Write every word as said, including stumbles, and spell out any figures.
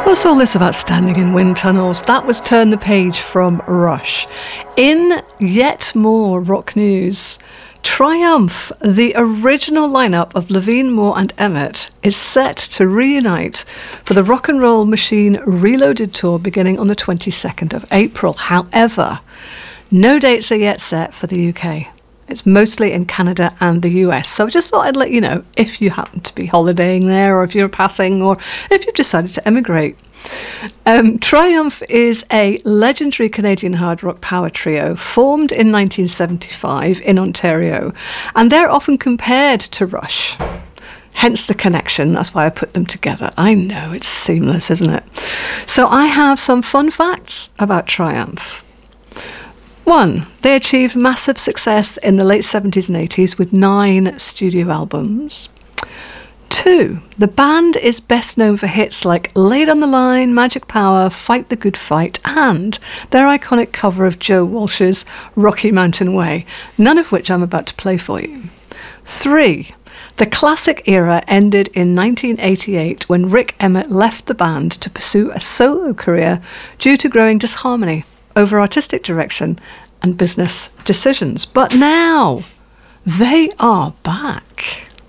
What's all this about standing in wind tunnels? That was Turn the Page from Rush. In yet more rock news, Triumph, the original lineup of Levine, Moore and Emmett, is set to reunite for the Rock and Roll Machine Reloaded tour beginning on the twenty-second of April. However, no dates are yet set for the U K. It's mostly in Canada and the U S. So I just thought I'd let you know if you happen to be holidaying there, or if you're passing, or if you've decided to emigrate. Um, Triumph is a legendary Canadian hard rock power trio formed in nineteen seventy-five in Ontario, and they're often compared to Rush. Hence the connection. That's why I put them together. I know, it's seamless, isn't it? So I have some fun facts about Triumph. One, they achieved massive success in the late seventies and eighties with nine studio albums. Two, the band is best known for hits like Laid on the Line, Magic Power, Fight the Good Fight, and their iconic cover of Joe Walsh's Rocky Mountain Way, none of which I'm about to play for you. Three, the classic era ended in nineteen eighty-eight when Rick Emmett left the band to pursue a solo career due to growing disharmony over artistic direction and business decisions. But now, they are back.